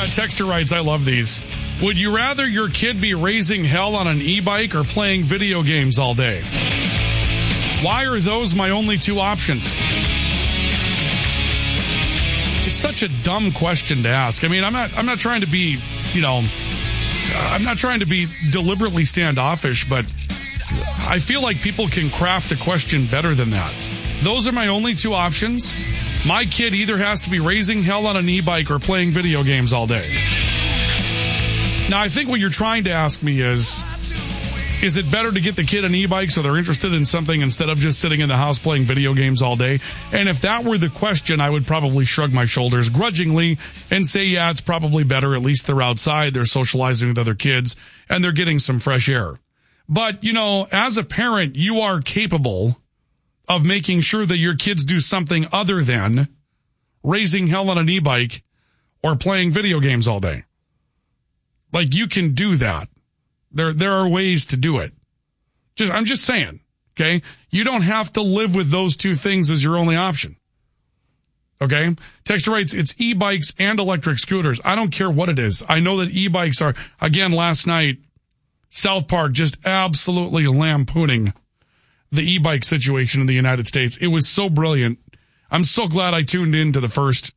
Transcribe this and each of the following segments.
Texter writes, I love these. Would you rather your kid be raising hell on an e-bike or playing video games all day? Why are those my only two options? It's such a dumb question to ask. I mean, I'm not trying to be, I'm not trying to be deliberately standoffish, but I feel like people can craft a question better than that. Those are my only two options. My kid either has to be raising hell on an e-bike or playing video games all day. Now, I think what you're trying to ask me is it better to get the kid an e-bike so they're interested in something instead of just sitting in the house playing video games all day? And if that were the question, I would probably shrug my shoulders grudgingly and say, yeah, it's probably better. At least they're outside, they're socializing with other kids, and they're getting some fresh air. But, as a parent, you are capable of making sure that your kids do something other than raising hell on an e-bike or playing video games all day. Like, you can do that. There are ways to do it. I'm just saying, okay? You don't have to live with those two things as your only option. Okay? Texter writes, it's e-bikes and electric scooters. I don't care what it is. I know that e-bikes are, again, last night, South Park just absolutely lampooning the e-bike situation in the United States. It was so brilliant. I'm so glad I tuned in to the first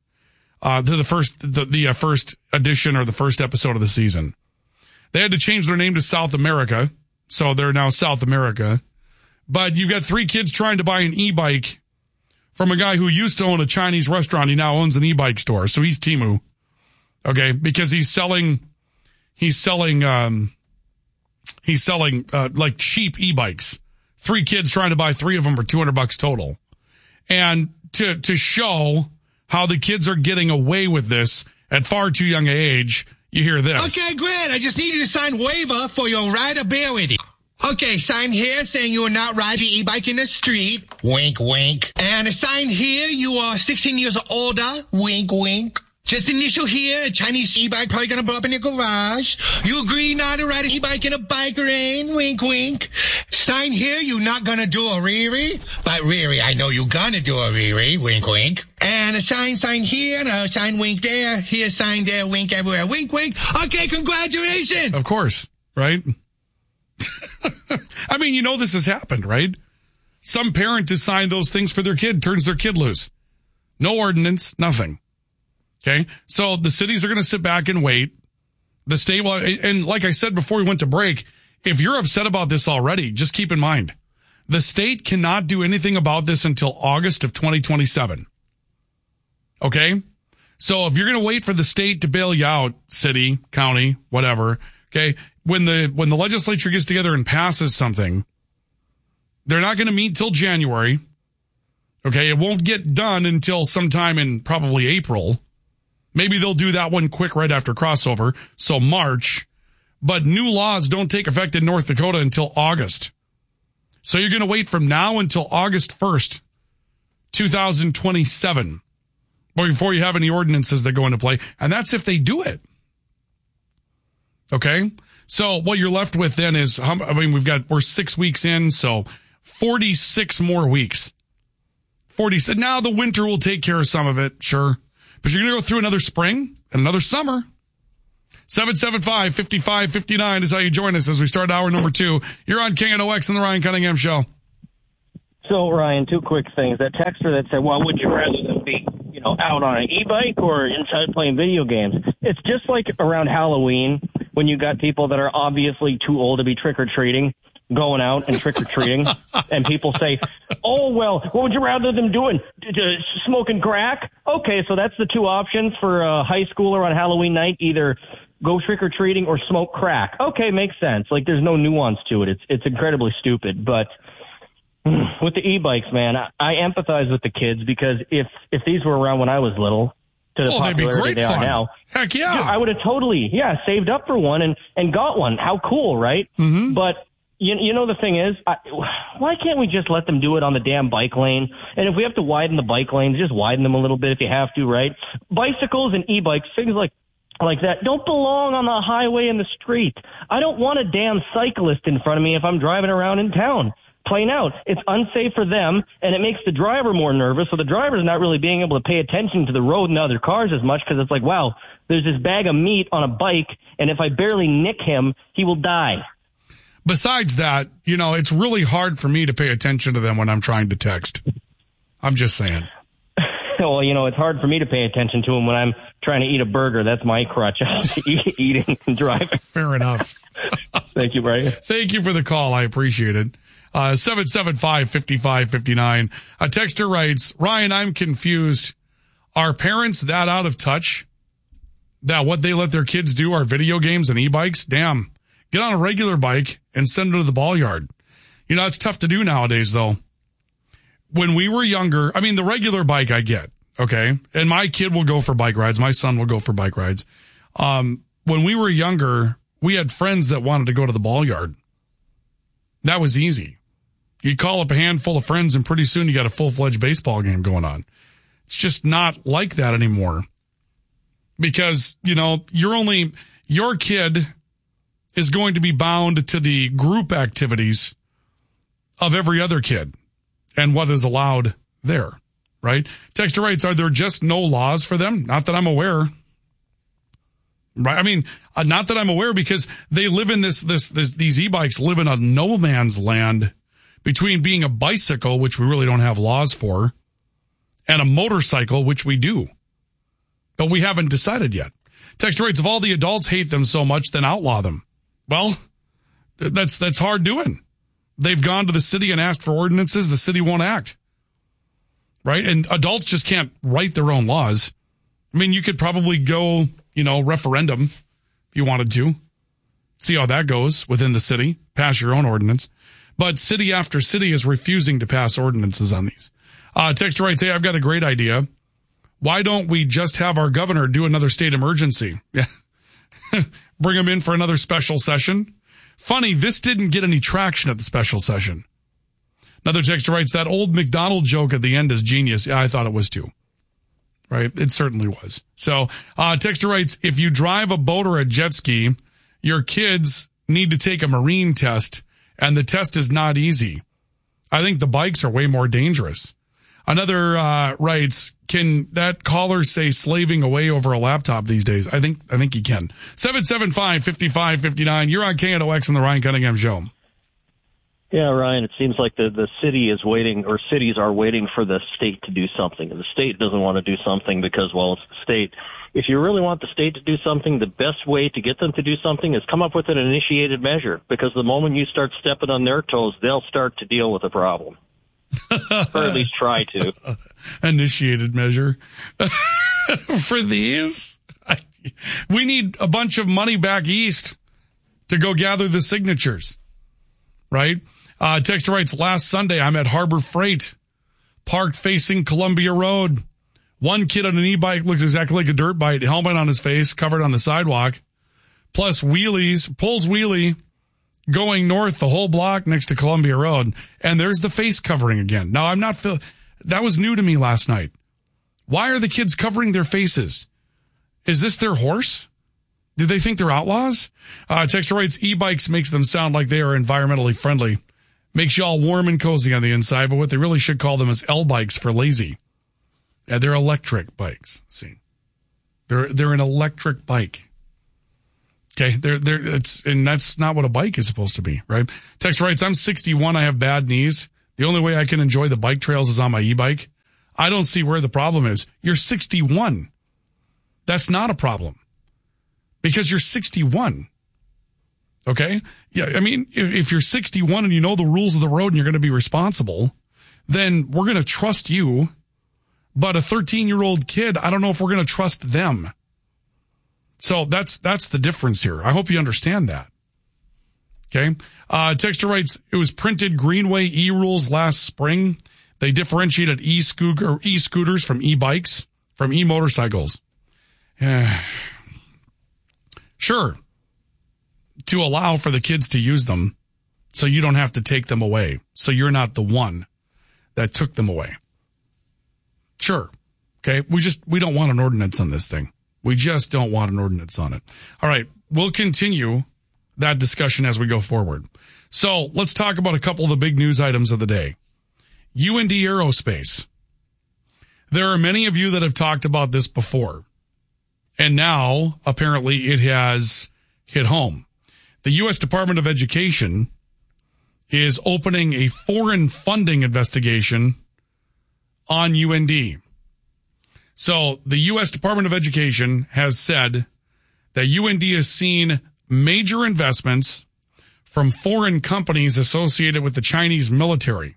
edition or the first episode of the season. They had to change their name to South America, so they're now South America. But you've got 3 kids trying to buy an e-bike from a guy who used to own a Chinese restaurant. He now owns an e-bike store, so he's Temu. Okay, because he's selling like cheap e-bikes. 3 kids trying to buy 3 of them for $200 total. And to show how the kids are getting away with this at far too young an age, you hear this. Okay, great. I just need you to sign waiver for your rideability. Okay, sign here saying you are not riding the e-bike in the street. Wink, wink. And a sign here you are 16 years or older. Wink, wink. Just initial here, a Chinese e-bike probably gonna blow up in your garage. You agree not to ride an e-bike in a bike lane, wink, wink. Sign here, you not gonna do a Riri. But Riri, I know you gonna do a Riri, wink, wink. And a sign here, and a sign wink there. Here, sign there, wink everywhere, wink, wink. Okay, congratulations! Of course, right? I mean, this has happened, right? Some parent has signed those things for their kid, turns their kid loose. No ordinance, nothing. Okay, so the cities are going to sit back and wait. The state will, and like I said before we went to break, if you're upset about this already, just keep in mind, the state cannot do anything about this until August of 2027. Okay, so if you're going to wait for the state to bail you out, city, county, whatever, okay, when the legislature gets together and passes something, they're not going to meet till January. Okay, it won't get done until sometime in probably April. Maybe they'll do that one quick right after crossover, so March. But new laws don't take effect in North Dakota until August. So you're going to wait from now until August 1st, 2027, before you have any ordinances that go into play. And that's if they do it. Okay? So what you're left with then is, we're 6 weeks in, so 46 more weeks. 46. Now the winter will take care of some of it, sure. But you're going to go through another spring and another summer. 775-5559 is how you join us as we start hour number 2. You're on KNOX and the Ryan Cunningham Show. So, Ryan, 2 quick things. That texter that said, well, would you rather than be, out on an e-bike or inside playing video games? It's just like around Halloween when you got people that are obviously too old to be trick-or-treating, going out and trick-or-treating, and people say, oh, well, what would you rather them doing? Smoking crack? Okay, so that's the 2 options for a high schooler on Halloween night, either go trick-or-treating or smoke crack. Okay, makes sense. Like, there's no nuance to it. It's incredibly stupid. But with the e-bikes, man, I empathize with the kids because if these were around when I was little, to the popularity they are now. Heck yeah. I would have totally, saved up for one and got one. How cool, right? Mm-hmm. But you know, the thing is, why can't we just let them do it on the damn bike lane? And if we have to widen the bike lanes, just widen them a little bit if you have to, right? Bicycles and e-bikes, things like that, don't belong on the highway and the street. I don't want a damn cyclist in front of me if I'm driving around in town. plain out. It's unsafe for them, and it makes the driver more nervous. So the driver's not really being able to pay attention to the road and other cars as much because it's like, wow, there's this bag of meat on a bike, and if I barely nick him, he will die. Besides that, it's really hard for me to pay attention to them when I'm trying to text. I'm just saying. Well, it's hard for me to pay attention to him when I'm trying to eat a burger. That's my crutch. Eating and driving. Fair enough. Thank you, Brian. Thank you for the call. I appreciate it. 775-5559. A texter writes, Ryan, I'm confused. Are parents that out of touch that what they let their kids do are video games and e-bikes? Damn. Get on a regular bike and send them to the ball yard. It's tough to do nowadays, though. When we were younger, the regular bike I get, okay? And my kid will go for bike rides. My son will go for bike rides. When we were younger, we had friends that wanted to go to the ball yard. That was easy. You call up a handful of friends and pretty soon you got a full-fledged baseball game going on. It's just not like that anymore. Because, your kid is going to be bound to the group activities of every other kid and what is allowed there, right? Texter writes, are there just no laws for them? Not that I'm aware. Right? Not that I'm aware because they live in these e-bikes live in a no man's land between being a bicycle, which we really don't have laws for, and a motorcycle, which we do. But we haven't decided yet. Texter writes, if all the adults hate them so much, then outlaw them. Well, that's hard doing. They've gone to the city and asked for ordinances. The city won't act. Right? And adults just can't write their own laws. You could probably go, referendum if you wanted to. See how that goes within the city. Pass your own ordinance. But city after city is refusing to pass ordinances on these. Texter writes, hey, I've got a great idea. Why don't we just have our governor do another state emergency? Yeah. Bring him in for another special session. Funny, this didn't get any traction at the special session. Another texter writes, that old McDonald joke at the end is genius. Yeah, I thought it was too. Right? It certainly was. So, texter writes, if you drive a boat or a jet ski, your kids need to take a marine test, and the test is not easy. I think the bikes are way more dangerous. Another writes, can that caller say slaving away over a laptop these days? I think he can. 775-5559. You're on KNOX and the Ryan Cunningham Show. Yeah, Ryan, it seems like the city is waiting, or cities are waiting for the state to do something. And the state doesn't want to do something because, well, it's the state. If you really want the state to do something, the best way to get them to do something is come up with an initiated measure. Because the moment you start stepping on their toes, they'll start to deal with the problem. Or at least try to. Initiated measure. For these? We need a bunch of money back east to go gather the signatures. Right? Texter writes, last Sunday I'm at Harbor Freight, parked facing Columbia Road. One kid on an e-bike looks exactly like a dirt bike, helmet on his face, covered on the sidewalk, plus wheelies, pulls wheelie, going north the whole block next to Columbia Road, and there's the face covering again. Now, that was new to me last night. Why are the kids covering their faces? Is this their horse? Do they think they're outlaws? Texter writes, e-bikes makes them sound like they are environmentally friendly. Makes you all warm and cozy on the inside, but what they really should call them is L-bikes for lazy. Yeah, they're electric bikes. See, they're an electric bike. Okay, and that's not what a bike is supposed to be, right? Texter writes, I'm 61, I have bad knees. The only way I can enjoy the bike trails is on my e-bike. I don't see where the problem is. You're 61. That's not a problem. Because you're 61. Okay? Yeah, if you're 61 and you know the rules of the road and you're going to be responsible, then we're going to trust you. But a 13-year-old kid, I don't know if we're going to trust them. So that's the difference here. I hope you understand that. Okay? Texter writes, it was printed Greenway e-rules last spring. They differentiated e-scooters from e-bikes, from e-motorcycles. Sure. To allow for the kids to use them so you don't have to take them away. So you're not the one that took them away. Sure. Okay. We don't want an ordinance on this thing. We just don't want an ordinance on it. All right. We'll continue that discussion as we go forward. So let's talk about a couple of the big news items of the day. UND Aerospace. There are many of you that have talked about this before, and now apparently it has hit home. The U.S. Department of Education is opening a foreign funding investigation on UND. So the U.S. Department of Education has said that UND has seen major investments from foreign companies associated with the Chinese military.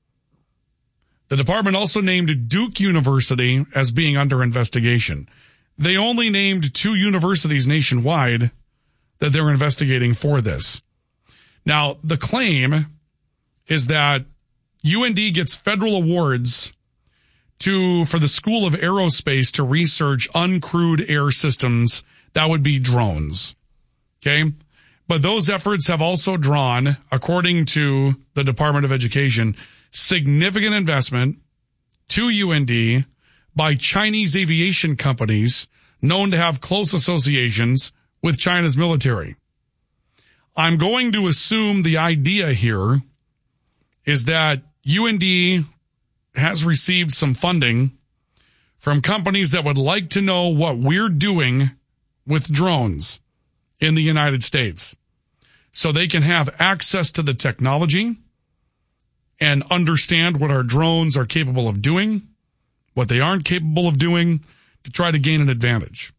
The department also named Duke University as being under investigation. They only named 2 universities nationwide that they're investigating for this. Now, the claim is that UND gets federal awards for the School of Aerospace to research uncrewed air systems. That would be drones. Okay? But those efforts have also drawn, according to the Department of Education, significant investment to UND by Chinese aviation companies known to have close associations with China's military. I'm going to assume the idea here is that UND has received some funding from companies that would like to know what we're doing with drones in the United States, so they can have access to the technology and understand what our drones are capable of doing, what they aren't capable of doing, to try to gain an advantage.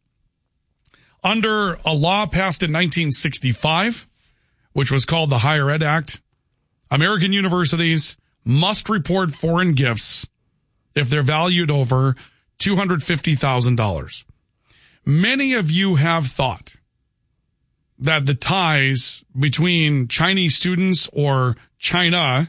Under a law passed in 1965, which was called the Higher Ed Act, American universities must report foreign gifts if they're valued over $250,000. Many of you have thought that the ties between Chinese students or China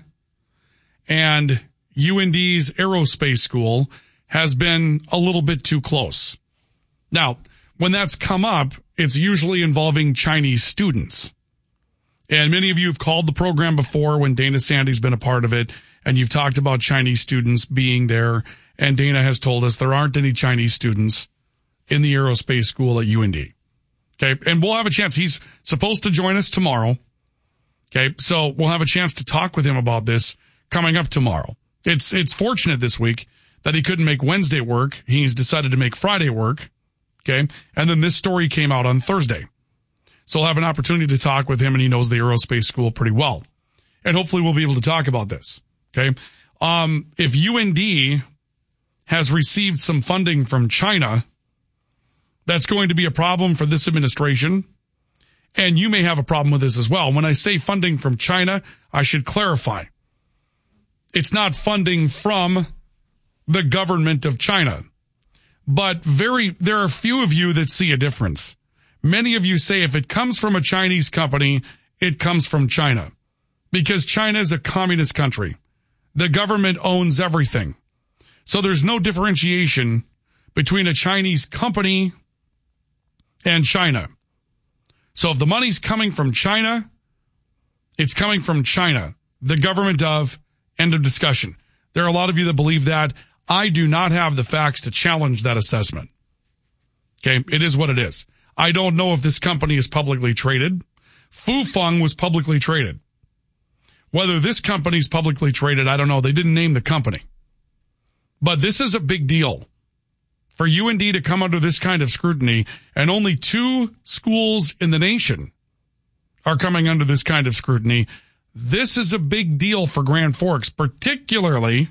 and UND's aerospace school has been a little bit too close. Now, when that's come up, it's usually involving Chinese students. And many of you have called the program before when Dana Sandy's been a part of it, and you've talked about Chinese students being there, and Dana has told us there aren't any Chinese students in the aerospace school at UND. Okay, and we'll have a chance. He's supposed to join us tomorrow. Okay, so we'll have a chance to talk with him about this coming up tomorrow. It's fortunate this week that he couldn't make Wednesday work. He's decided to make Friday work. Okay, and then this story came out on Thursday. So I'll have an opportunity to talk with him, and he knows the aerospace school pretty well. And hopefully we'll be able to talk about this. Okay, if UND has received some funding from China, that's going to be a problem for this administration, and you may have a problem with this as well. When I say funding from China, I should clarify. It's not funding from the government of China, but there are few of you that see a difference. Many of you say if it comes from a Chinese company, it comes from China, because China is a communist country. The government owns everything. So there's no differentiation between a Chinese company and China. So if the money's coming from China, it's coming from China, the government of, end of discussion. There are a lot of you that believe that. I do not have the facts to challenge that assessment. Okay, it is what it is. I don't know if this company is publicly traded. Fufeng was publicly traded. Whether this company is publicly traded, I don't know. They didn't name the company. But this is a big deal. For UND to come under this kind of scrutiny, and only 2 schools in the nation are coming under this kind of scrutiny, this is a big deal for Grand Forks, particularly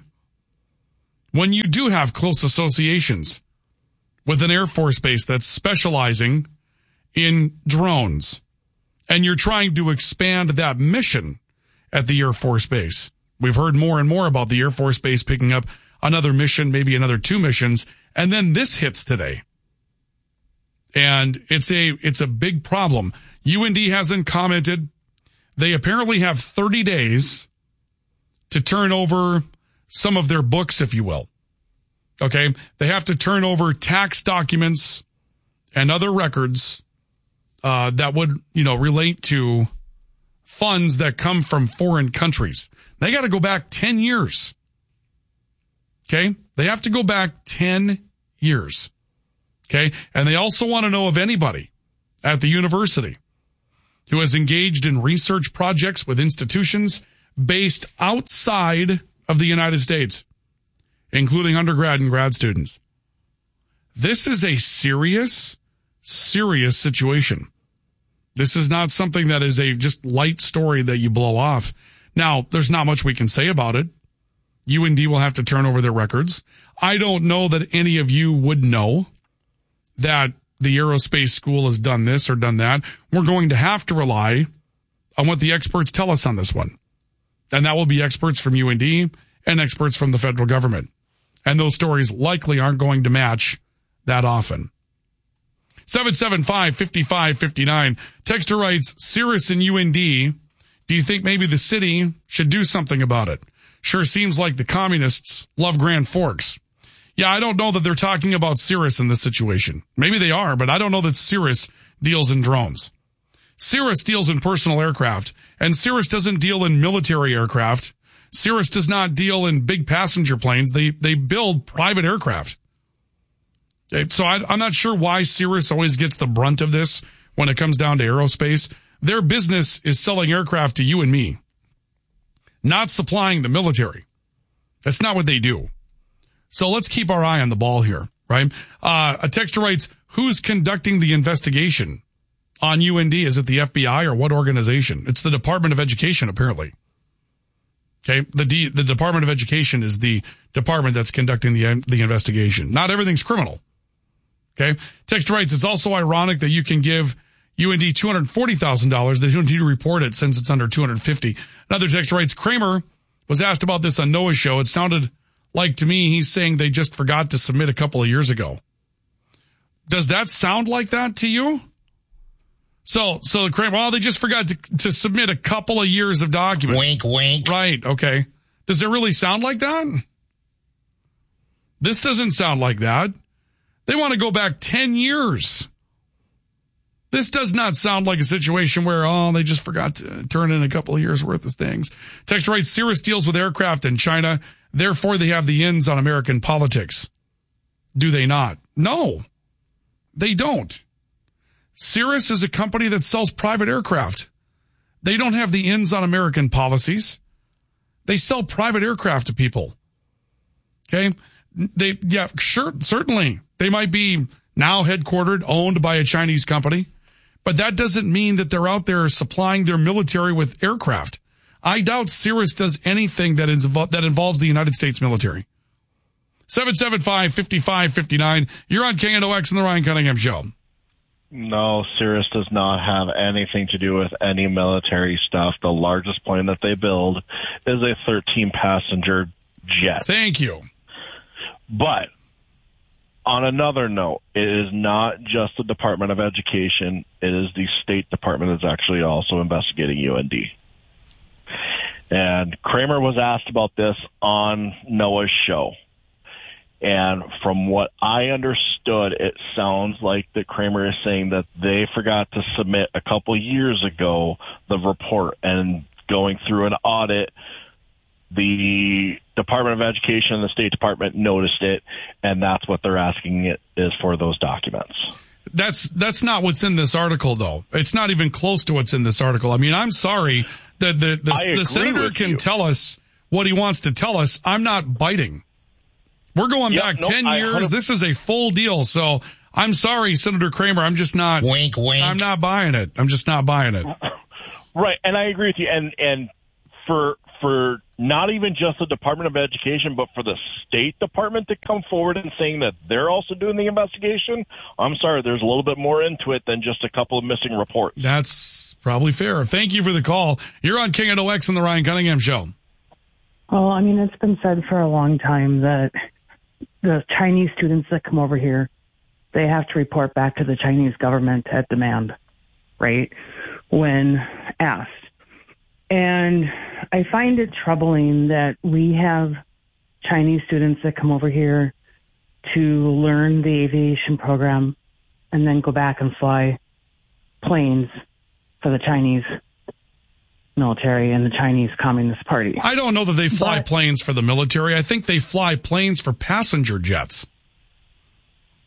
when you do have close associations with an Air Force base that's specializing in drones, and you're trying to expand that mission at the Air Force Base. We've heard more and more about the Air Force Base picking up another mission, maybe another 2 missions, and then this hits today. And it's a big problem. UND hasn't commented. They apparently have 30 days to turn over some of their books, if you will. Okay? They have to turn over tax documents and other records that would, relate to funds that come from foreign countries. They got to go back 10 years. Okay? They have to go back 10 years. Okay? And they also want to know of anybody at the university who has engaged in research projects with institutions based outside of the United States, including undergrad and grad students. This is a serious, serious situation. This is not something that is a just light story that you blow off. Now, there's not much we can say about it. UND will have to turn over their records. I don't know that any of you would know that the aerospace school has done this or done that. We're going to have to rely on what the experts tell us on this one. And that will be experts from UND and experts from the federal government. And those stories likely aren't going to match that often. 775-5559. Texter writes, Cirrus and UND, do you think maybe the city should do something about it? Sure seems like the communists love Grand Forks. Yeah, I don't know that they're talking about Cirrus in this situation. Maybe they are, but I don't know that Cirrus deals in drones. Cirrus deals in personal aircraft, and Cirrus doesn't deal in military aircraft. Cirrus does not deal in big passenger planes. They build private aircraft. Okay, so I'm not sure why Cirrus always gets the brunt of this when it comes down to aerospace. Their business is selling aircraft to you and me, not supplying the military. That's not what they do. So let's keep our eye on the ball here, right? A texter writes, who's conducting the investigation on UND? Is it the FBI or what organization? It's the Department of Education, apparently. Okay, the Department of Education is the department that's conducting the investigation. Not everything's criminal. Okay, text writes, it's also ironic that you can give UND $240,000. They don't need to report it since it's under $250,000. Another text writes, Kramer was asked about this on Noah's show. It sounded like to me he's saying they just forgot to submit a couple of years ago. Does that sound like that to you? So Kramer, well, they just forgot to submit a couple of years of documents. Wink, wink. Right, okay. Does it really sound like that? This doesn't sound like that. They want to go back 10 years. This does not sound like a situation where, they just forgot to turn in a couple of years worth of things. Text writes, Cirrus deals with aircraft in China. Therefore, they have the ins on American politics. Do they not? No, they don't. Cirrus is a company that sells private aircraft. They don't have the ins on American policies. They sell private aircraft to people. Okay? Certainly. They might be now headquartered, owned by a Chinese company, but that doesn't mean that they're out there supplying their military with aircraft. I doubt Cirrus does anything that involves the United States military. 775-5559. You're on KNOX and the Ryan Cunningham Show. No, Cirrus does not have anything to do with any military stuff. The largest plane that they build is a 13-passenger jet. Thank you. But on another note, it is not just the Department of Education. It is the State Department that's actually also investigating UND. And Kramer was asked about this on Noah's show. And from what I understood, it sounds like that Kramer is saying that they forgot to submit a couple years ago the report, and going through an audit, the Department of Education and the State Department noticed it, and that's what they're asking it is for those documents. That's not what's in this article, though. It's not even close to what's in this article. I mean, I'm sorry that the senator can tell us what he wants to tell us. I'm not biting. We're going back 10 years. This is a full deal. So I'm sorry, Senator Kramer. I'm just not. Wink, wink. I'm not buying it. I'm just not buying it. Right. And I agree with you. And for not even just the Department of Education, but for the State Department to come forward and saying that they're also doing the investigation, I'm sorry, there's a little bit more into it than just a couple of missing reports. That's probably fair. Thank you for the call. You're on KNOX and the Ryan Cunningham Show. Oh, I mean, it's been said for a long time that the Chinese students that come over here, they have to report back to the Chinese government at demand, right, when asked. And I find it troubling that we have Chinese students that come over here to learn the aviation program and then go back and fly planes for the Chinese military and the Chinese Communist Party. I don't know that they fly planes for the military. I think they fly planes for passenger jets.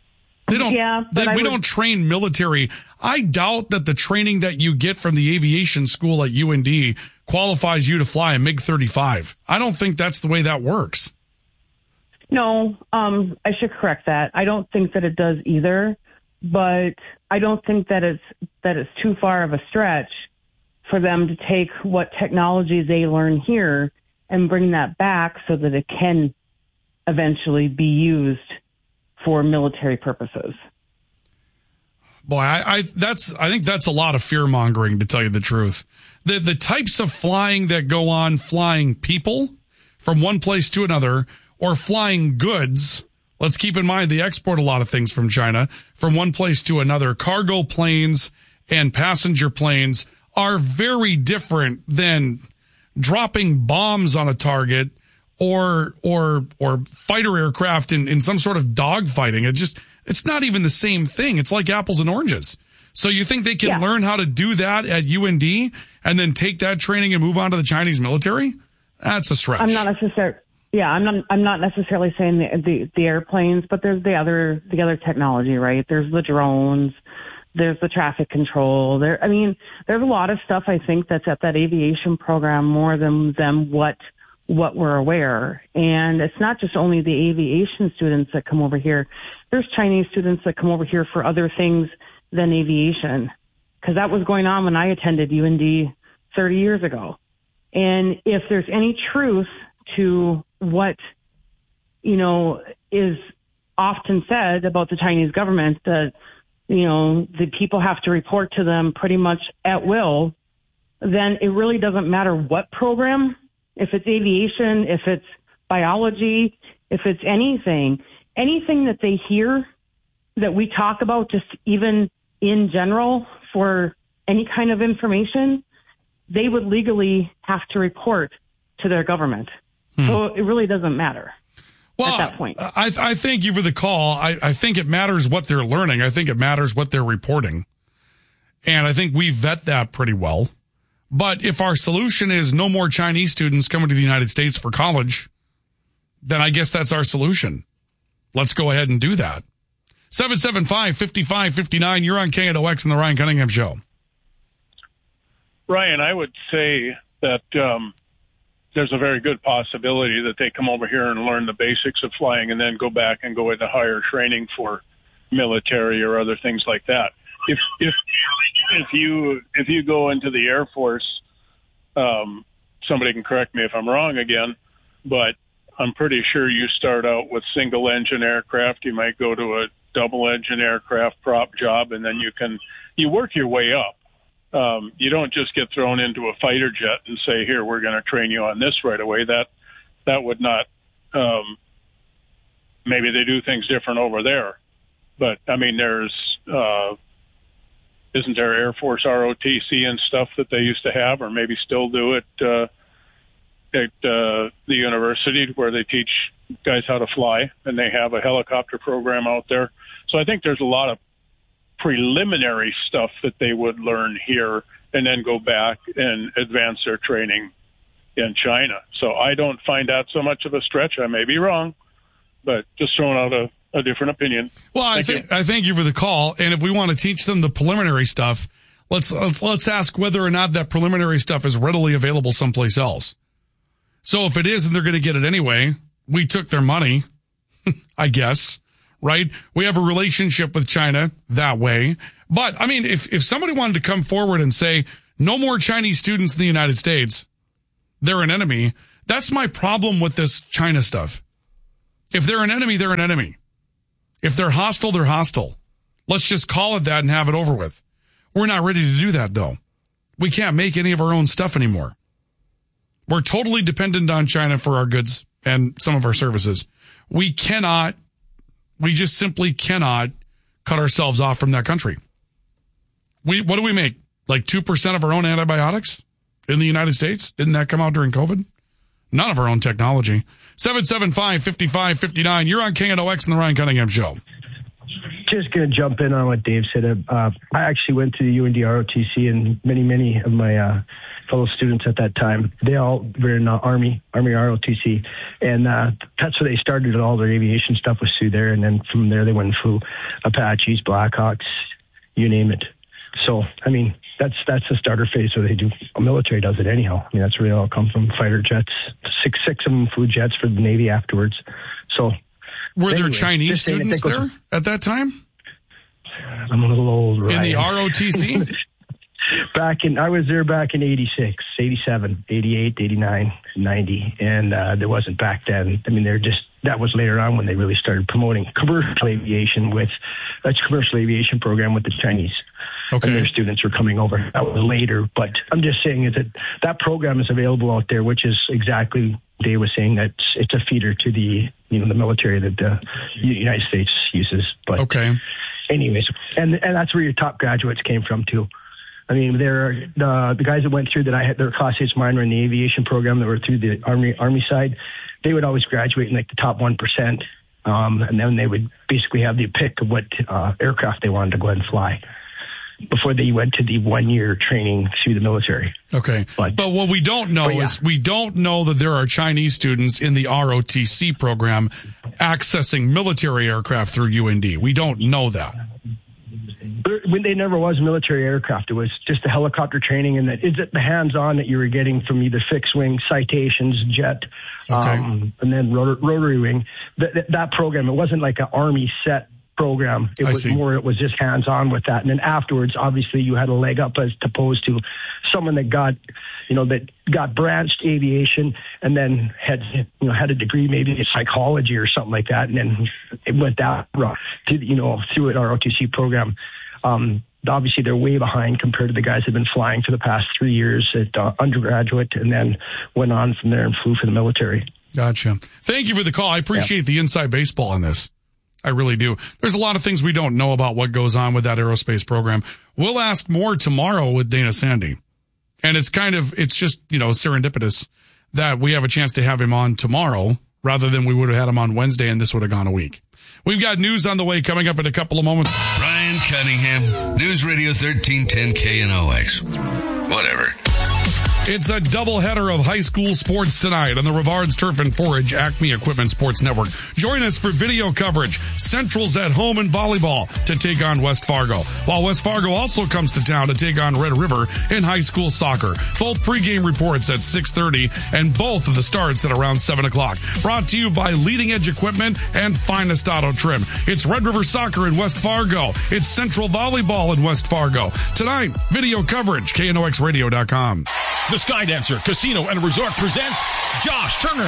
They don't. Yeah, but we don't train military. I doubt that the training that you get from the aviation school at UND qualifies you to fly a MiG-35. I don't think that's the way that works. No, I should correct that. I don't think that it does either, but I don't think that it's too far of a stretch for them to take what technology they learn here and bring that back so that it can eventually be used for military purposes. Boy, I think that's a lot of fear mongering, to tell you the truth. The types of flying that go on, flying people from one place to another, or flying goods. Let's keep in mind they export a lot of things from China from one place to another. Cargo planes and passenger planes are very different than dropping bombs on a target or fighter aircraft in some sort of dogfighting. It's not even the same thing. It's like apples and oranges. So you think they can learn how to do that at UND and then take that training and move on to the Chinese military? That's a stretch. I'm not necessarily saying the airplanes, but there's the other technology, right? There's the drones, there's the traffic control. There's a lot of stuff I think that's at that aviation program more than what we're aware. And it's not just only the aviation students that come over here. There's Chinese students that come over here for other things than aviation, because that was going on when I attended UND 30 years ago. And if there's any truth to what, is often said about the Chinese government, that, the people have to report to them pretty much at will, then it really doesn't matter what program, if it's aviation, if it's biology, if it's anything that they hear that we talk about, just even in general for any kind of information, they would legally have to report to their government. So it really doesn't matter at that point. I thank you for the call. I think it matters what they're learning. I think it matters what they're reporting. And I think we vet that pretty well. But if our solution is no more Chinese students coming to the United States for college, then I guess that's our solution. Let's go ahead and do that. 775-5559, you're on KNOX and the Ryan Cunningham Show. Ryan, I would say that there's a very good possibility that they come over here and learn the basics of flying and then go back and go into higher training for military or other things like that. If you go into the Air Force, somebody can correct me if I'm wrong again, but I'm pretty sure you start out with single engine aircraft. You might go to a double engine aircraft prop job, and then you work your way up. You don't just get thrown into a fighter jet and say, here, we're going to train you on this right away. That would not, maybe they do things different over there. But, there's, isn't there Air Force ROTC and stuff that they used to have, or maybe still do at the university where they teach guys how to fly, and they have a helicopter program out there. So I think there's a lot of preliminary stuff that they would learn here and then go back and advance their training in China. So I don't find that so much of a stretch. I may be wrong, but just throwing out a different opinion. Well, I thank you for the call. And if we want to teach them the preliminary stuff, let's ask whether or not that preliminary stuff is readily available someplace else. So if it is and they're going to get it anyway, we took their money, I guess. Right? We have a relationship with China that way. But, if somebody wanted to come forward and say, no more Chinese students in the United States, they're an enemy, that's my problem with this China stuff. If they're an enemy, they're an enemy. If they're hostile, they're hostile. Let's just call it that and have it over with. We're not ready to do that, though. We can't make any of our own stuff anymore. We're totally dependent on China for our goods and some of our services. We just simply cannot cut ourselves off from that country. What do we make? Like 2% of our own antibiotics in the United States? Didn't that come out during COVID? None of our own technology. 775-5559. You're on KNOX and the Ryan Cunningham Show. just going to jump in on what Dave said. I actually went to the UND ROTC, and many of my fellow students at that time, they all were in Army ROTC, and that's where they started all their aviation stuff with Sioux there, and then from there they went and flew Apaches, Blackhawks, you name it. So, I mean, that's the starter phase where they do. Military does it anyhow. I mean, that's where they all come from, fighter jets. Six of them flew jets for the Navy afterwards. So, were there Chinese students there at that time? I'm a little old, right? In the ROTC? I was there back in 86, 87, 88, 89, 90, and there wasn't back then. I mean, that was later on when they really started promoting commercial aviation with a commercial aviation program with the Chinese. Okay. And their students were coming over. That was later, but I'm just saying is that program is available out there, which is exactly Dave was saying, that it's a feeder to the military that the United States uses. But okay. Anyways, and that's where your top graduates came from too. I mean, the guys that went through that I had, their classmates of mine were in the aviation program that were through the Army side. They would always graduate in like the top 1%. And then they would basically have the pick of what aircraft they wanted to go ahead and fly before they went to the 1-year training through the military. Okay. But what we don't know is we don't know that there are Chinese students in the ROTC program accessing military aircraft through UND. We don't know that. When they never was military aircraft, it was just the helicopter training, and is it the hands-on that you were getting from either fixed wing, citations, jet, and then rotary wing. That program, it wasn't like an Army set program. It was just hands-on with that. And then afterwards, obviously, you had a leg up as opposed to someone that got branched aviation and then had a degree maybe in psychology or something like that, and then it went that route to through an ROTC program. Obviously, they're way behind compared to the guys that have been flying for the past 3 years at undergraduate and then went on from there and flew for the military. Gotcha. Thank you for the call. I appreciate the inside baseball on this. I really do. There's a lot of things we don't know about what goes on with that aerospace program. We'll ask more tomorrow with Dana Sandy. And it's just, serendipitous that we have a chance to have him on tomorrow rather than we would have had him on Wednesday and this would have gone a week. We've got news on the way coming up in a couple of moments. Ryan Cunningham, News Radio 1310 KNOX. Whatever. It's a doubleheader of high school sports tonight on the Rivards Turf and Forage Acme Equipment Sports Network. Join us for video coverage. Central's at home in volleyball to take on West Fargo, while West Fargo also comes to town to take on Red River in high school soccer. Both pregame reports at 6:30 and both of the starts at around 7 o'clock. Brought to you by Leading Edge Equipment and Finest Auto Trim. It's Red River Soccer in West Fargo. It's Central Volleyball in West Fargo. Tonight, video coverage, KNOXradio.com. The Skydancer Casino and Resort presents Josh Turner.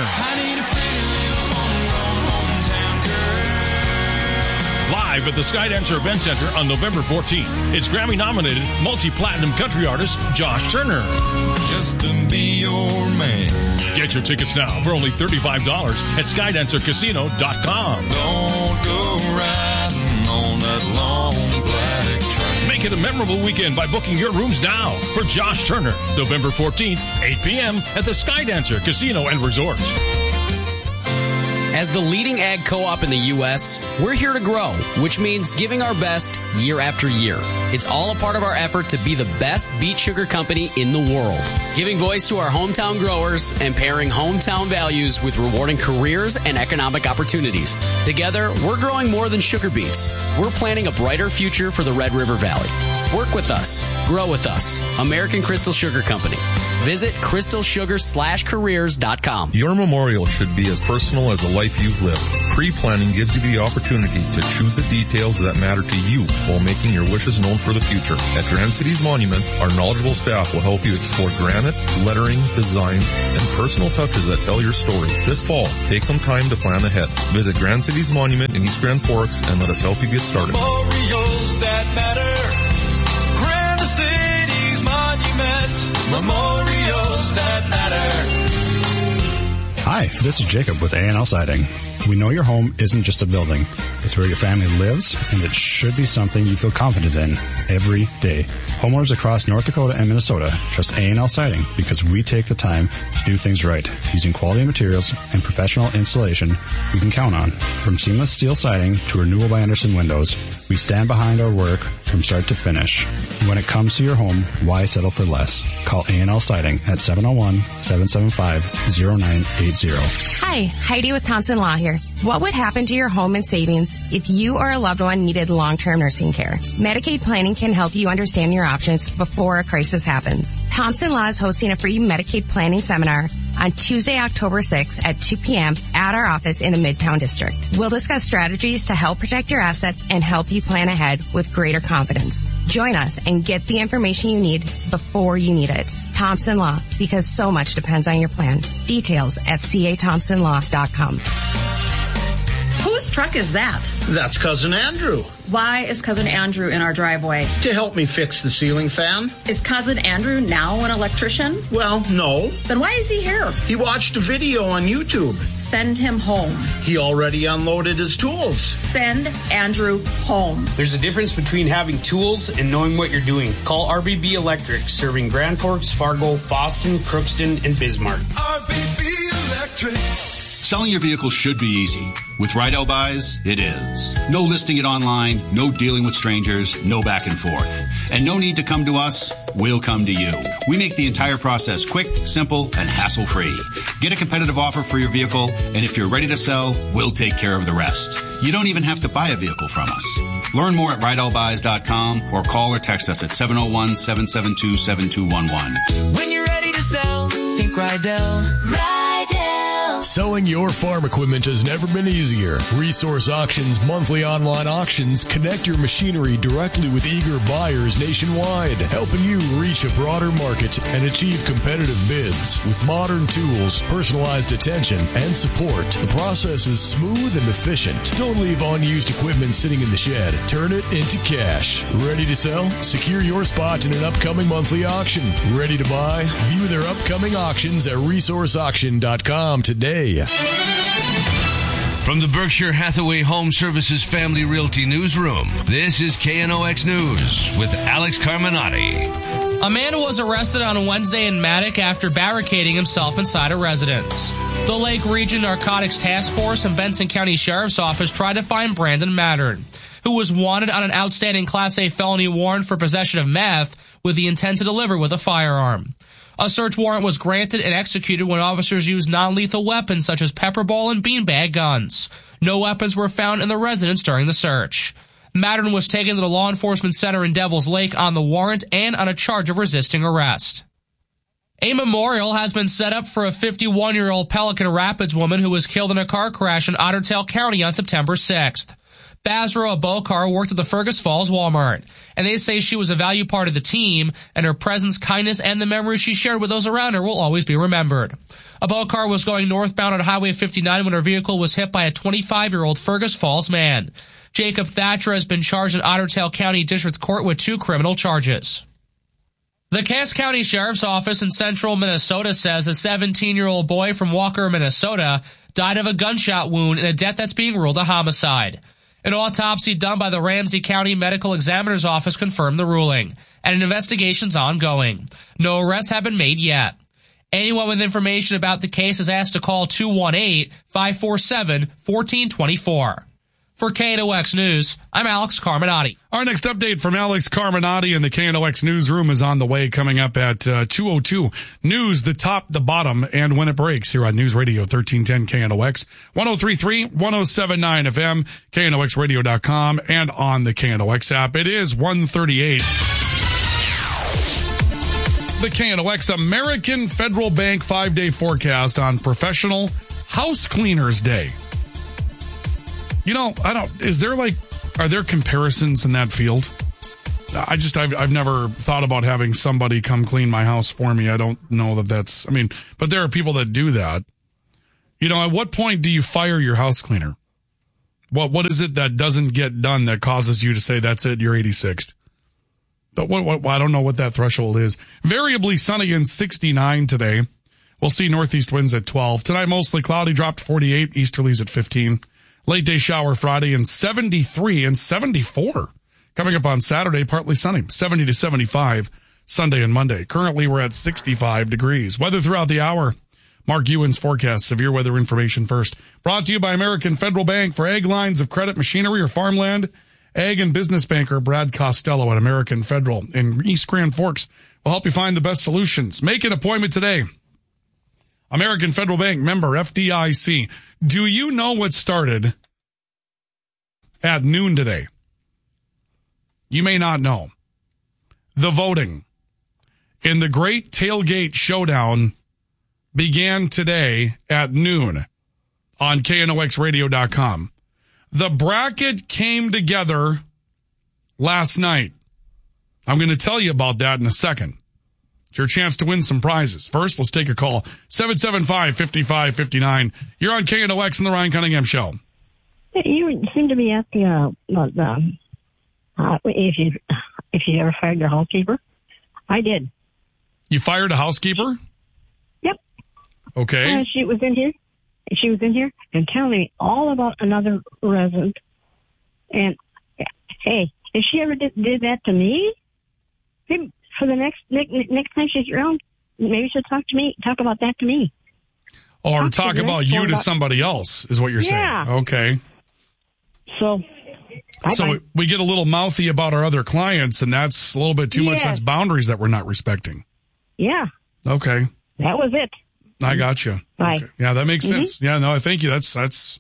Live at the Skydancer Event Center on November 14th. It's Grammy-nominated multi-platinum country artist Josh Turner. Just to be your man. Get your tickets now for only $35 at SkydancerCasino.com. Don't go riding on that long black train. Make it a memorable weekend by booking your rooms now for Josh Turner, November 14th, 8 p.m. at the Skydancer Casino and Resort. As the leading ag co-op in the U.S., we're here to grow, which means giving our best year after year. It's all a part of our effort to be the best beet sugar company in the world, giving voice to our hometown growers and pairing hometown values with rewarding careers and economic opportunities. Together, we're growing more than sugar beets. We're planning a brighter future for the Red River Valley. Work with us. Grow with us. American Crystal Sugar Company. Visit crystalsugar/careers.com. Your memorial should be as personal as the life you've lived. Pre-planning gives you the opportunity to choose the details that matter to you while making your wishes known for the future. At Grand Cities Monument, our knowledgeable staff will help you explore granite, lettering, designs, and personal touches that tell your story. This fall, take some time to plan ahead. Visit Grand Cities Monument in East Grand Forks and let us help you get started. Memorials that matter. Grand Cities Monument. Memorials that matter. Hi, this is Jacob with A&L Siding. We know your home isn't just a building. It's where your family lives, and it should be something you feel confident in every day. Homeowners across North Dakota and Minnesota trust A&L Siding because we take the time to do things right, using quality materials and professional installation you can count on. From seamless steel siding to Renewal by Andersen windows, we stand behind our work from start to finish. When it comes to your home, why settle for less? Call A&L Siding at 701-775-0980. Hi, Heidi with Thompson Law here. What would happen to your home and savings if you or a loved one needed long-term nursing care? Medicaid planning can help you understand your options before a crisis happens. Thompson Law is hosting a free Medicaid planning seminar on Tuesday, October 6th at 2 p.m. at our office in the Midtown District. We'll discuss strategies to help protect your assets and help you plan ahead with greater confidence. Join us and get the information you need before you need it. Thompson Law, because so much depends on your plan. Details at cathompsonlaw.com. Whose truck is that? That's Cousin Andrew. Why is Cousin Andrew in our driveway? To help me fix the ceiling fan. Is Cousin Andrew now an electrician? Well, no. Then why is he here? He watched a video on YouTube. Send him home. He already unloaded his tools. Send Andrew home. There's a difference between having tools and knowing what you're doing. Call RBB Electric, serving Grand Forks, Fargo, Fosston, Crookston, and Bismarck. RBB Electric. Selling your vehicle should be easy. With Rydell Buys, it is. No listing it online, no dealing with strangers, no back and forth. And no need to come to us, we'll come to you. We make the entire process quick, simple, and hassle-free. Get a competitive offer for your vehicle, and if you're ready to sell, we'll take care of the rest. You don't even have to buy a vehicle from us. Learn more at RydellBuys.com or call or text us at 701-772-7211. When you're ready to sell, think Rydell. Rydell. Selling your farm equipment has never been easier. Resource Auctions monthly online auctions connect your machinery directly with eager buyers nationwide, helping you reach a broader market and achieve competitive bids. With modern tools, personalized attention, and support, the process is smooth and efficient. Don't leave unused equipment sitting in the shed. Turn it into cash. Ready to sell? Secure your spot in an upcoming monthly auction. Ready to buy? View their upcoming auctions at resourceauction.com today. From the Berkshire Hathaway Home Services Family Realty Newsroom, this is KNOX News with Alex Carminati. A man was arrested on Wednesday in Matic after barricading himself inside a residence. The Lake Region Narcotics Task Force and Benson County Sheriff's Office tried to find Brandon Mattern, who was wanted on an outstanding Class A felony warrant for possession of meth with the intent to deliver with a firearm. A search warrant was granted and executed when officers used non-lethal weapons such as pepper ball and beanbag guns. No weapons were found in the residence during the search. Mattern was taken to the law enforcement center in Devil's Lake on the warrant and on a charge of resisting arrest. A memorial has been set up for a 51-year-old Pelican Rapids woman who was killed in a car crash in Otter Tail County on September 6th. Basra Abokar worked at the Fergus Falls Walmart, and they say she was a value part of the team, and her presence, kindness, and the memories she shared with those around her will always be remembered. Abokar was going northbound on Highway 59 when her vehicle was hit by a 25-year-old Fergus Falls man. Jacob Thatcher has been charged in Otter Tail County District Court with 2 criminal charges. The Cass County Sheriff's Office in central Minnesota says a 17-year-old boy from Walker, Minnesota, died of a gunshot wound in a death that's being ruled a homicide. An autopsy done by the Ramsey County Medical Examiner's Office confirmed the ruling, and an investigation's ongoing. No arrests have been made yet. Anyone with information about the case is asked to call 218-547-1424. For KNOX News, I'm Alex Carminati. Our next update from Alex Carminati in the KNOX newsroom is on the way, coming up at 2:02. News, the top, the bottom, and when it breaks here on News Radio 1310 KNOX, 103.3, 107.9 FM, KNOXradio.com, and on the KNOX app. It is 1:38. The KNOX American Federal Bank 5-day forecast on Professional House Cleaners Day. You know, are there comparisons in that field? I've never thought about having somebody come clean my house for me. I don't know but there are people that do that. You know, at what point do you fire your house cleaner? What is it that doesn't get done that causes you to say, that's it, you're 86th? But I don't know what that threshold is. Variably sunny and 69 today. We'll see northeast winds at 12. Tonight, mostly cloudy, dropped 48, easterlies at 15. Late day shower Friday and 73 and 74. Coming up on Saturday, partly sunny, 70 to 75 Sunday and Monday. Currently, we're at 65 degrees. Weather throughout the hour. Mark Ewan's forecast. Severe weather information first. Brought to you by American Federal Bank. For ag lines of credit, machinery, or farmland, ag and business banker Brad Costello at American Federal in East Grand Forks will help you find the best solutions. Make an appointment today. American Federal Bank, member FDIC. Do you know what started at noon today? You may not know. The voting in the Great Tailgate Showdown began today at noon on KNOXradio.com. The bracket came together last night. I'm going to tell you about that in a second. It's your chance to win some prizes. First, let's take a call. 775-5559. You're on KNOX and the Ryan Cunningham Show. You seem to be asking about if you ever fired your housekeeper. I did. You fired a housekeeper? Yep. Okay. She was in here and telling me all about another resident. And hey, if she ever did that to me, maybe for the next time she's around, maybe she'll talk about that to me. Or talk about you to somebody else, is what you're saying. Okay. So we get a little mouthy about our other clients, and that's a little bit too much. That's boundaries that we're not respecting. Yeah. Okay. That was it. I got you. Bye. Okay. Yeah, that makes sense. Yeah, no, thank you. That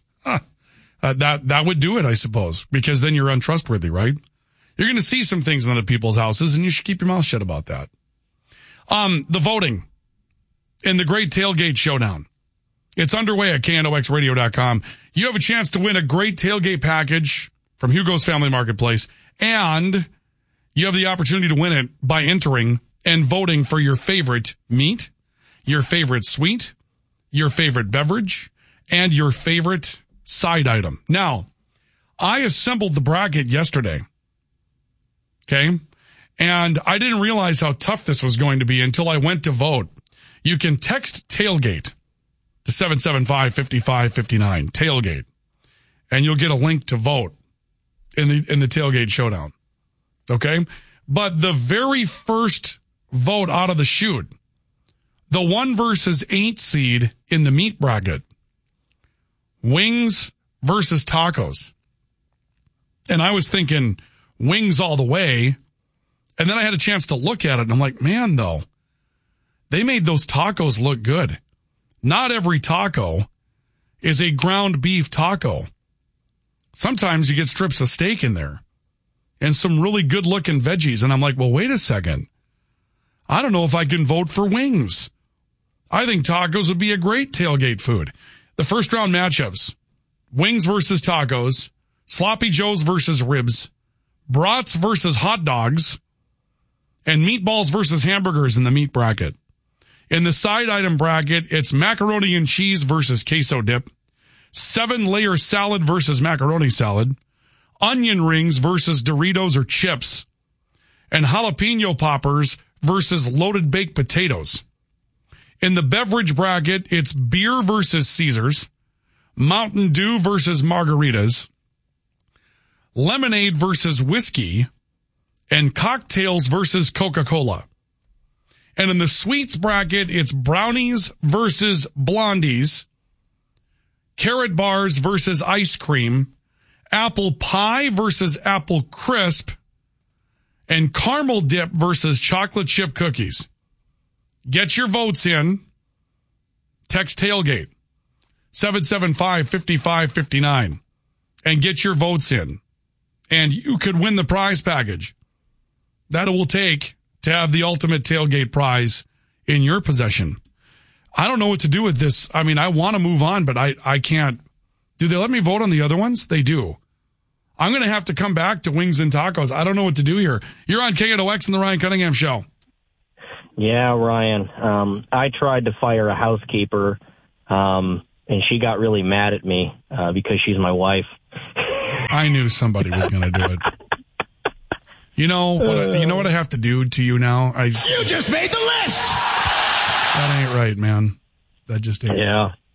would do it, I suppose, because then you're untrustworthy, right? You're going to see some things in other people's houses, and you should keep your mouth shut about that. The voting in the Great Tailgate Showdown. It's underway at KNOXradio.com. You have a chance to win a great tailgate package from Hugo's Family Marketplace, and you have the opportunity to win it by entering and voting for your favorite meat, your favorite sweet, your favorite beverage, and your favorite side item. Now, I assembled the bracket yesterday, okay? And I didn't realize how tough this was going to be until I went to vote. You can text tailgate to 775-5559, tailgate, and you'll get a link to vote in the tailgate showdown. Okay? But the very first vote out of the chute, the 1 versus 8 seed in the meat bracket, wings versus tacos. And I was thinking wings all the way. And then I had a chance to look at it, and I'm like, man, though, they made those tacos look good. Not every taco is a ground beef taco. Sometimes you get strips of steak in there and some really good-looking veggies. And I'm like, well, wait a second. I don't know if I can vote for wings. I think tacos would be a great tailgate food. The first round matchups, wings versus tacos, sloppy joes versus ribs, brats versus hot dogs, and meatballs versus hamburgers in the meat bracket. In the side item bracket, it's macaroni and cheese versus queso dip, 7-layer salad versus macaroni salad, onion rings versus Doritos or chips, and jalapeno poppers versus loaded baked potatoes. In the beverage bracket, it's beer versus Caesars, Mountain Dew versus margaritas, lemonade versus whiskey, and cocktails versus Coca-Cola. And in the sweets bracket, it's brownies versus blondies, carrot bars versus ice cream, apple pie versus apple crisp, and caramel dip versus chocolate chip cookies. Get your votes in. Text tailgate 775-5559 and get your votes in. And you could win the prize package that it will take to have the ultimate tailgate prize in your possession. I don't know what to do with this. I mean, I want to move on, but I can't. Do they let me vote on the other ones? They do. I'm going to have to come back to wings and tacos. I don't know what to do here. You're on KNOX and the Ryan Cunningham Show. Yeah, Ryan. I tried to fire a housekeeper, and she got really mad at me because she's my wife. I knew somebody was going to do it. You know what I have to do to you now? You just made the list! That ain't right, man. That just ain't Yeah. right.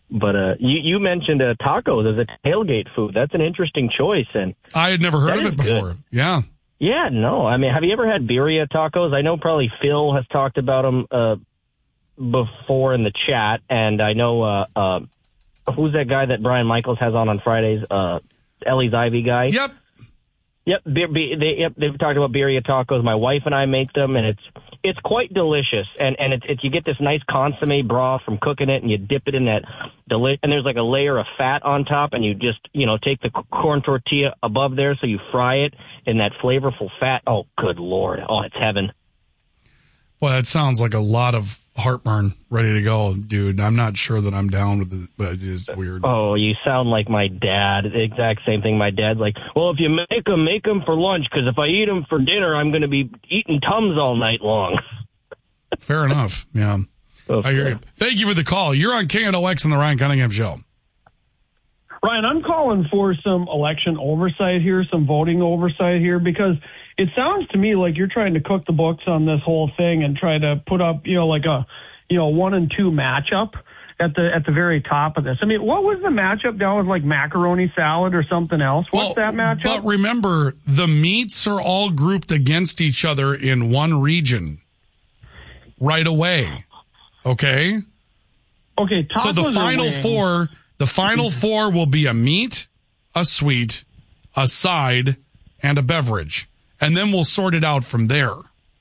But you mentioned tacos as a tailgate food. That's an interesting choice, and I had never heard of it before. Good. Yeah. Yeah, no. I mean, have you ever had birria tacos? I know probably Phil has talked about them before in the chat, and I know who's that guy that Brian Michaels has on Fridays? Ellie's Ivy guy. Yep. Yep, they've talked about birria tacos. My wife and I make them, and it's quite delicious. And it's you get this nice consomme broth from cooking it, and you dip it in that and there's like a layer of fat on top, and you just take the corn tortilla above there, so you fry it in that flavorful fat. Oh, good Lord! Oh, it's heaven. Well, that sounds like a lot of heartburn ready to go, dude. I'm not sure that I'm down with it, but it is weird. Oh, you sound like my dad. The exact same thing. My dad's like, well, if you make them for lunch, because if I eat them for dinner, I'm going to be eating Tums all night long. Fair enough. Yeah. Okay. I hear you. Thank you for the call. You're on KNOX on the Ryan Cunningham Show. Ryan, I'm calling for some election oversight here, some voting oversight here, because it sounds to me like you're trying to cook the books on this whole thing and try to put up, like a, 1 and 2 matchup at the very top of this. I mean, what was the matchup down with like macaroni salad or something else? What's that matchup? But remember, the meats are all grouped against each other in one region right away. Okay? Okay, so the final four will be a meat, a sweet, a side, and a beverage. And then we'll sort it out from there.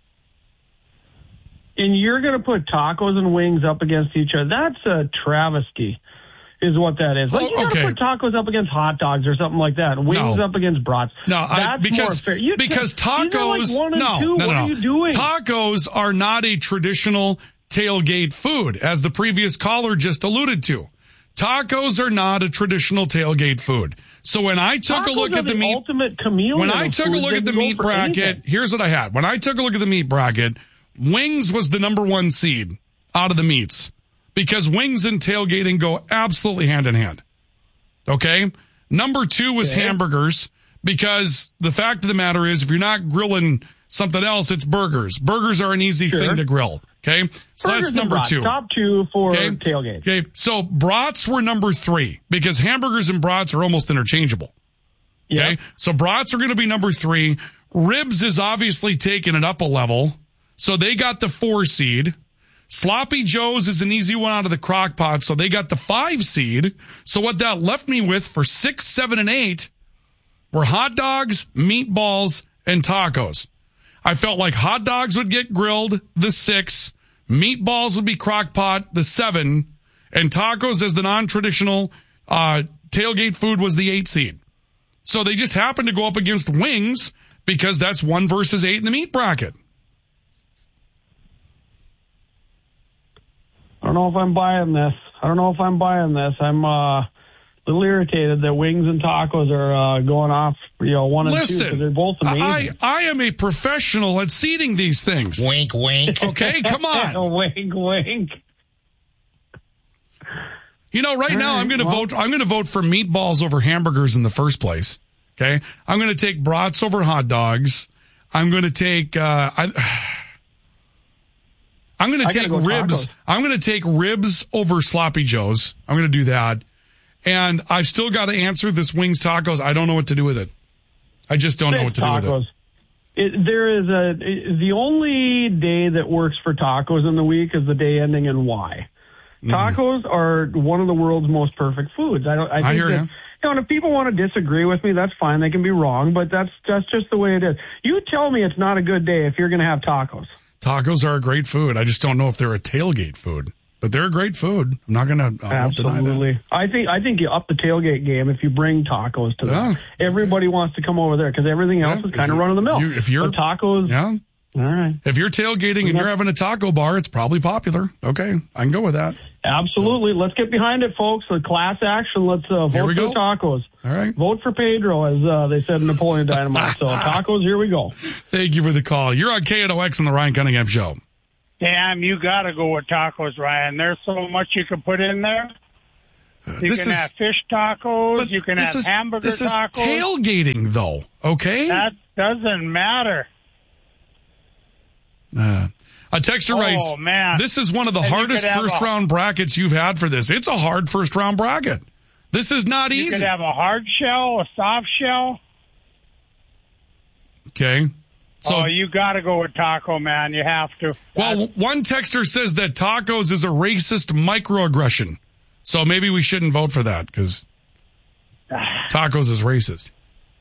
And you're going to put tacos and wings up against each other. That's a travesty, is what that is. Like, you got to put tacos up against hot dogs or something like that. Wings up against brats. No, because tacos. These are like 1 and 2. What are you doing? Tacos are not a traditional tailgate food, as the previous caller just alluded to. Tacos are not a traditional tailgate food. So when I took a look at the meat, when I took a look at the meat bracket, here's what I had. When I took a look at the meat bracket, wings was the number 1 seed out of the meats, because wings and tailgating go absolutely hand in hand. Okay. Number 2 was hamburgers, because the fact of the matter is, if you're not grilling something else, it's burgers. Burgers are an easy thing to grill. Okay. So burgers that's number 2. Top 2 for tailgate. Okay. So brats were number 3, because hamburgers and brats are almost interchangeable. Okay. Yep. So brats are going to be number 3. Ribs is obviously taking it up a level, so they got the 4 seed. Sloppy Joe's is an easy one out of the crock pot, so they got the 5 seed. So what that left me with for 6, 7, and 8 were hot dogs, meatballs, and tacos. I felt like hot dogs would get grilled, the 6, meatballs would be crock pot, the 7, and tacos as the non-traditional tailgate food was the 8 seed. So they just happened to go up against wings, because that's 1 versus 8 in the meat bracket. I don't know if I'm buying this. I'm a little irritated that wings and tacos are going off, 1 and 2, because they're both amazing. I am a professional at seeding these things. Wink, wink. Okay, come on. Wink, wink. Right now I'm going to vote. I'm going to vote for meatballs over hamburgers in the first place. Okay, I'm going to take brats over hot dogs. I'm going to take. I'm going to take ribs. Tacos. I'm going to take ribs over sloppy joes. I'm going to do that. And I've still got to answer this wings tacos. I don't know what to do with it. I just don't know what to do with it. The only day that works for tacos in the week is the day ending in Y. Tacos are one of the world's most perfect foods. I hear you. And if people want to disagree with me, that's fine. They can be wrong, but that's just the way it is. You tell me it's not a good day if you're going to have tacos. Tacos are a great food. I just don't know if they're a tailgate food, but they're a great food. I'm not going to absolutely deny that. I think you up the tailgate game if you bring tacos to them. Everybody wants to come over there because everything else is kind of run of the mill. If you're tacos, all right. If you're tailgating and you're having a taco bar, it's probably popular. Okay, I can go with that. Absolutely. Let's get behind it, folks. The class action. Let's vote for tacos. All right. Vote for Pedro, as they said in Napoleon Dynamite. So tacos, here we go. Thank you for the call. You're on KNOX on the Ryan Cunningham Show. Damn, you got to go with tacos, Ryan. There's so much you can put in there. You can have fish tacos. You can have hamburger tacos. This is tailgating, though, okay? That doesn't matter. A texter writes, man. This is one of the hardest first-round brackets you've had for this. It's a hard first-round bracket. This is not easy. You could have a hard shell, a soft shell. Okay. So, you got to go with taco, man. You have to. Well, one texter says that tacos is a racist microaggression. So maybe we shouldn't vote for that because tacos is racist.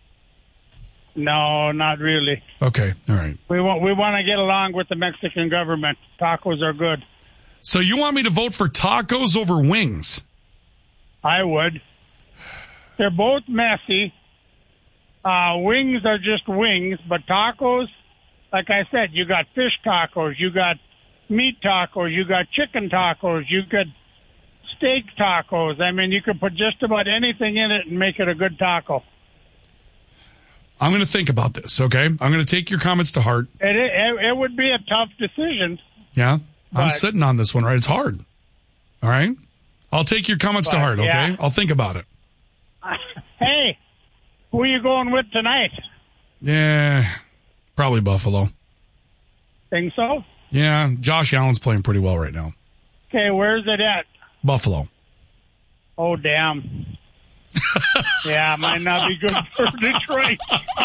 No, not really. Okay, all right. We want to get along with the Mexican government. Tacos are good. So you want me to vote for tacos over wings? I would. They're both messy. Wings are just wings, but tacos, like I said, you got fish tacos, you got meat tacos, you got chicken tacos, you got steak tacos. I mean, you could put just about anything in it and make it a good taco. I'm going to think about this, okay? I'm going to take your comments to heart. It would be a tough decision. Yeah? I'm sitting on this one, right? It's hard. All right? I'll take your comments to heart, okay? Yeah. I'll think about it. Hey, who are you going with tonight? Yeah, probably Buffalo. Think so? Yeah, Josh Allen's playing pretty well right now. Okay, where's it at? Buffalo. Oh, damn. Yeah, might not be good for Detroit.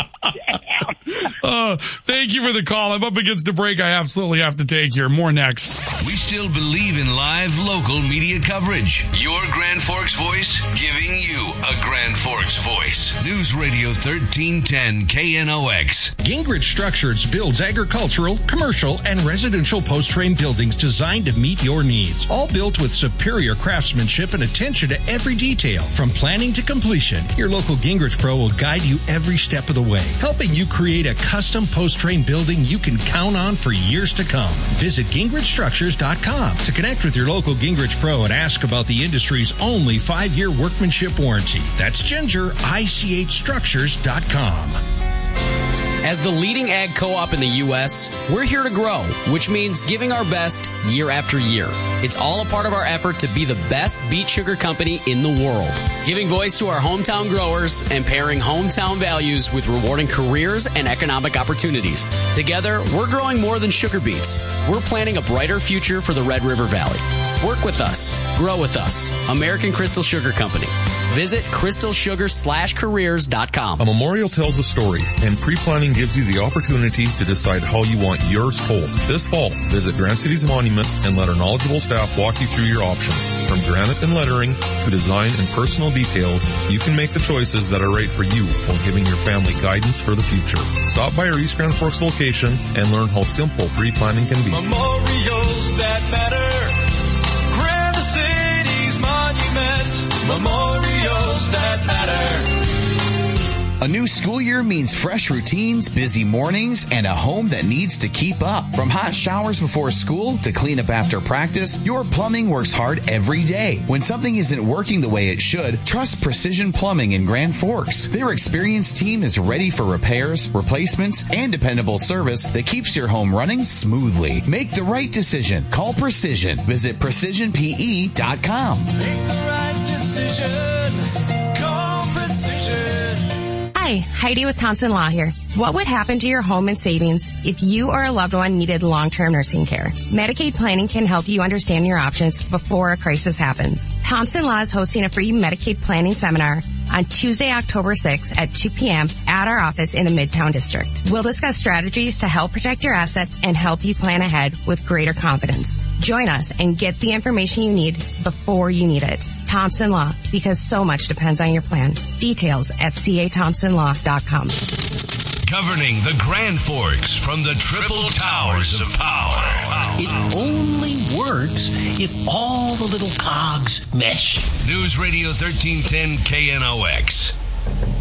Thank you for the call. I'm up against the break I absolutely have to take here. More next. We still believe in live local media coverage. Your Grand Forks voice, giving you a Grand Forks voice. News Radio 1310 KNOX. Gingrich Structures builds agricultural, commercial, and residential post-frame buildings designed to meet your needs. All built with superior craftsmanship and attention to every detail. From planning to completion, your local Gingrich Pro will guide you every step of the way, helping you create a custom post-frame building you can count on for years to come. Visit GingrichStructures.com to connect with your local Gingrich Pro and ask about the industry's only 5-year workmanship warranty. That's GingerICHStructures.com. As the leading ag co-op in the U.S., we're here to grow, which means giving our best year after year. It's all a part of our effort to be the best beet sugar company in the world, giving voice to our hometown growers and pairing hometown values with rewarding careers and economic opportunities. Together, we're growing more than sugar beets. We're planting a brighter future for the Red River Valley. Work with us. Grow with us. American Crystal Sugar Company. Visit crystalsugar/careers.com. A memorial tells a story, and pre-planning gives you the opportunity to decide how you want yours told. This fall, visit Grand City's Monument and let our knowledgeable staff walk you through your options. From granite and lettering to design and personal details, you can make the choices that are right for you while giving your family guidance for the future. Stop by our East Grand Forks location and learn how simple pre-planning can be. Memorials that matter. Grand City's Monument. Memorials that matter. A new school year means fresh routines, busy mornings, and a home that needs to keep up. From hot showers before school to cleanup after practice, your plumbing works hard every day. When something isn't working the way it should, trust Precision Plumbing in Grand Forks. Their experienced team is ready for repairs, replacements, and dependable service that keeps your home running smoothly. Make the right decision. Call Precision. Visit PrecisionPE.com. Make the right decision. Call Precision. Hi, Heidi with Thompson Law here. What would happen to your home and savings if you or a loved one needed long-term nursing care? Medicaid planning can help you understand your options before a crisis happens. Thompson Law is hosting a free Medicaid planning seminar on Tuesday, October 6th at 2 p.m. at our office in the Midtown District. We'll discuss strategies to help protect your assets and help you plan ahead with greater confidence. Join us and get the information you need before you need it. Thompson Law, because so much depends on your plan. Details at cathompsonlaw.com. Governing the Grand Forks from the Triple Towers of Power. It only works if all the little cogs mesh. News Radio 1310 KNOX.